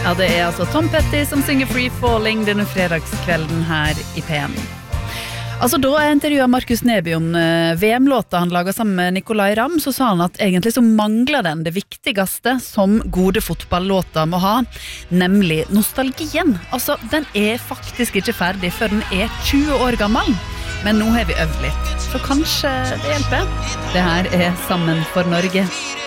Ja, det altså Tom Petty som synger Free Falling denne fredagskvelden her i P1. Altså, da jeg intervjuet Markus Neby om VM-låta han laget sammen med Nicolai Ramm, så sa han at egentlig så mangler den det viktigste som gode fotballåter må ha, nemlig nostalgien. Altså, den faktisk ikke ferdig før den 20 år gammel, men nå har vi øvd litt, så kanskje det hjelper. Det her Sammen for Norge.